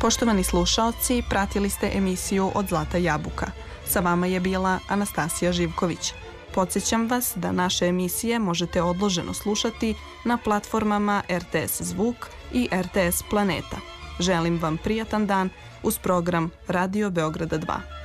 Poštovani slušaoci, pratili ste emisiju Od zlata jabuka. Sa vama je bila Anastasija Živković. Podsjećam vas da naše emisije možete odloženo slušati na platformama RTS Zvuk i RTS Planeta. Želim vam prijatan dan uz program Radio Beograda 2.